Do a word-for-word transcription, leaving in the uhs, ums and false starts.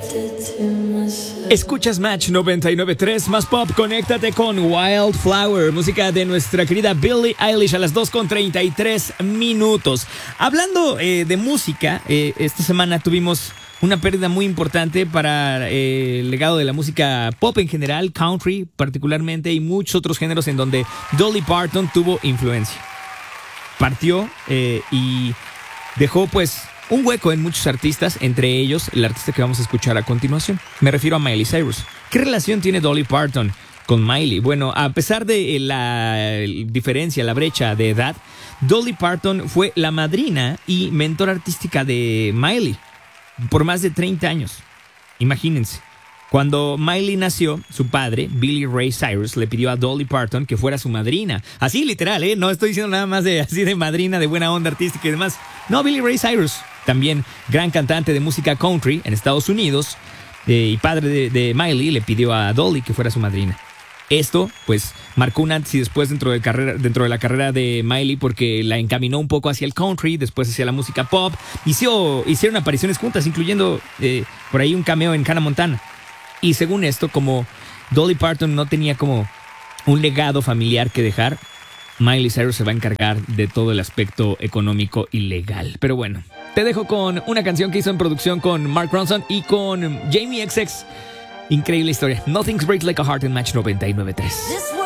Escuchas Match noventa y nueve punto tres, más pop, conéctate con Wildflower, música de nuestra querida Billie Eilish a las dos con treinta y tres minutos. Hablando eh, de música, eh, esta semana tuvimos una pérdida muy importante para eh, el legado de la música pop en general, country particularmente y muchos otros géneros en donde Dolly Parton tuvo influencia. Partió eh, y dejó pues un hueco en muchos artistas, entre ellos el artista que vamos a escuchar a continuación. Me refiero a Miley Cyrus. ¿Qué relación tiene Dolly Parton con Miley? Bueno, a pesar de la diferencia, la brecha de edad, Dolly Parton fue la madrina y mentora artística de Miley por más de treinta años. Imagínense. Cuando Miley nació, su padre, Billy Ray Cyrus, le pidió a Dolly Parton que fuera su madrina. Así literal, ¿eh? No estoy diciendo nada más de así de madrina, de buena onda artística y demás. No, Billy Ray Cyrus, también gran cantante de música country en Estados Unidos, eh, y padre de, de Miley, le pidió a Dolly que fuera su madrina. Esto, pues, marcó un antes y después dentro de, carrera, dentro de la carrera de Miley porque la encaminó un poco hacia el country, después hacia la música pop. Hizo, hicieron apariciones juntas, incluyendo eh, por ahí un cameo en Hannah Montana. Y según esto, como Dolly Parton no tenía como un legado familiar que dejar, Miley Cyrus se va a encargar de todo el aspecto económico y legal. Pero bueno, te dejo con una canción que hizo en producción con Mark Ronson y con Jamie X X. Increíble historia. Nothing Breaks Like a Heart en Match noventa y nueve punto tres.